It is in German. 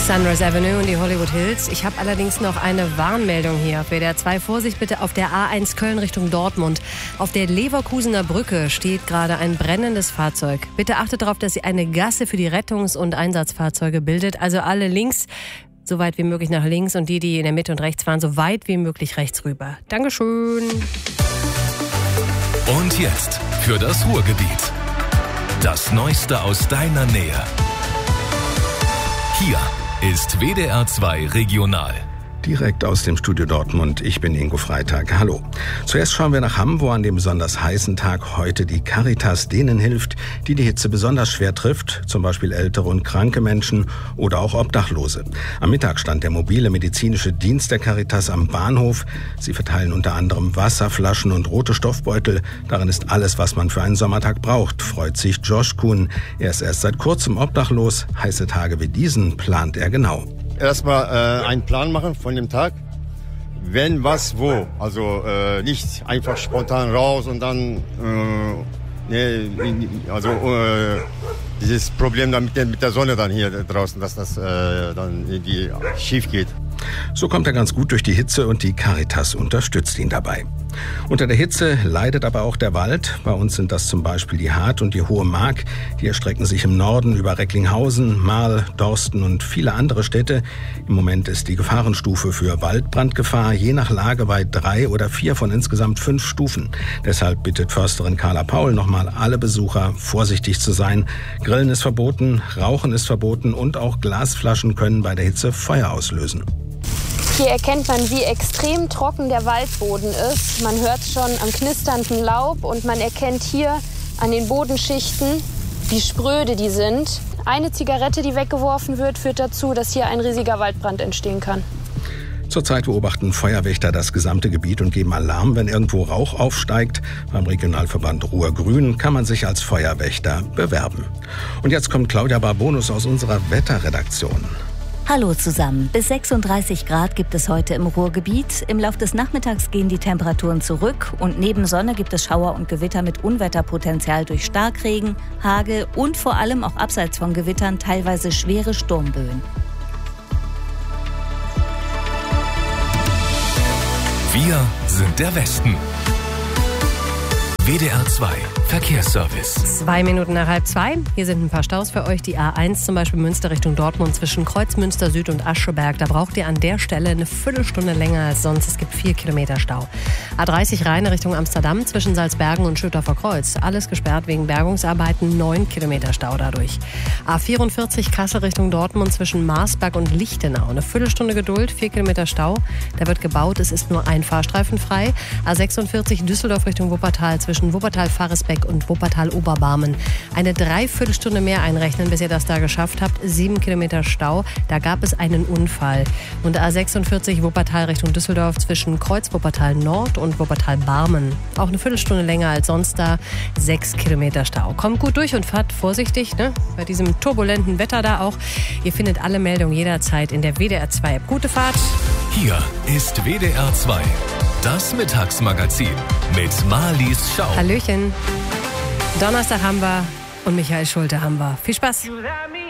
Sunrise Avenue und die Hollywood Hills. Ich habe allerdings noch eine Warnmeldung hier auf WDR 2. Vorsicht bitte auf der A1 Köln Richtung Dortmund. Auf der Leverkusener Brücke steht gerade ein brennendes Fahrzeug. Bitte achtet darauf, dass ihr eine Gasse für die Rettungs- und Einsatzfahrzeuge bildet. Also alle links, so weit wie möglich nach links, und die in der Mitte und rechts fahren, so weit wie möglich rechts rüber. Dankeschön. Und jetzt für das Ruhrgebiet. Das Neueste aus deiner Nähe. Hier ist WDR 2 Regional. Direkt aus dem Studio Dortmund, ich bin Ingo Freitag. Hallo. Zuerst schauen wir nach Hamm, wo an dem besonders heißen Tag heute die Caritas denen hilft, die die Hitze besonders schwer trifft, zum Beispiel ältere und kranke Menschen oder auch Obdachlose. Am Mittag stand der mobile medizinische Dienst der Caritas am Bahnhof. Sie verteilen unter anderem Wasserflaschen und rote Stoffbeutel. Darin ist alles, was man für einen Sommertag braucht, freut sich Josh Kuhn. Er ist erst seit kurzem obdachlos. Heiße Tage wie diesen plant er genau. Erstmal einen Plan machen von dem Tag, wenn, was, wo. Also nicht einfach spontan raus und dann dieses Problem dann mit der Sonne dann hier draußen, dass das dann irgendwie schief geht. So kommt er ganz gut durch die Hitze und die Caritas unterstützt ihn dabei. Unter der Hitze leidet aber auch der Wald. Bei uns sind das zum Beispiel die Hart und die Hohe Mark. Die erstrecken sich im Norden über Recklinghausen, Marl, Dorsten und viele andere Städte. Im Moment ist die Gefahrenstufe für Waldbrandgefahr je nach Lage bei 3 oder 4 von insgesamt 5 Stufen. Deshalb bittet Försterin Carla Paul nochmal alle Besucher, vorsichtig zu sein. Grillen ist verboten, Rauchen ist verboten und auch Glasflaschen können bei der Hitze Feuer auslösen. Hier erkennt man, wie extrem trocken der Waldboden ist. Man hört schon am knisternden Laub und man erkennt hier an den Bodenschichten, wie spröde die sind. Eine Zigarette, die weggeworfen wird, führt dazu, dass hier ein riesiger Waldbrand entstehen kann. Zurzeit beobachten Feuerwächter das gesamte Gebiet und geben Alarm, wenn irgendwo Rauch aufsteigt. Beim Regionalverband Ruhr-Grün kann man sich als Feuerwächter bewerben. Und jetzt kommt Claudia Barbonus aus unserer Wetterredaktion. Hallo zusammen. Bis 36 Grad gibt es heute im Ruhrgebiet. Im Lauf des Nachmittags gehen die Temperaturen zurück und neben Sonne gibt es Schauer und Gewitter mit Unwetterpotenzial durch Starkregen, Hagel und vor allem auch abseits von Gewittern teilweise schwere Sturmböen. Wir sind der Westen. WDR 2 Verkehrsservice. 2 Minuten nach 1:30. Hier sind ein paar Staus für euch. Die A1 zum Beispiel Münster Richtung Dortmund zwischen Kreuzmünster Süd und Ascheberg. Da braucht ihr an der Stelle eine Viertelstunde länger als sonst. Es gibt 4 Kilometer Stau. A30 Rhein Richtung Amsterdam zwischen Salzbergen und Schüttorfer Kreuz. Alles gesperrt wegen Bergungsarbeiten. 9 Kilometer Stau dadurch. A44 Kassel Richtung Dortmund zwischen Marsberg und Lichtenau. Eine Viertelstunde Geduld, 4 Kilometer Stau. Da wird gebaut. Es ist nur ein Fahrstreifen frei. A46 Düsseldorf Richtung Wuppertal zwischen Wuppertal-Faresbeck und Wuppertal-Oberbarmen. Eine Dreiviertelstunde mehr einrechnen, bis ihr das da geschafft habt. 7 Kilometer Stau. Da gab es einen Unfall. Und A46 Wuppertal Richtung Düsseldorf zwischen Kreuz Wuppertal Nord und Wuppertal-Barmen. Auch eine Viertelstunde länger als sonst da. 6 Kilometer Stau. Kommt gut durch und fahrt vorsichtig, ne? Bei diesem turbulenten Wetter da auch. Ihr findet alle Meldungen jederzeit in der WDR 2 App. Gute Fahrt. Hier ist WDR 2. Das Mittagsmagazin mit Marlies Schau. Hallöchen. Donnerstag haben wir und Michael Schulte haben wir. Viel Spaß.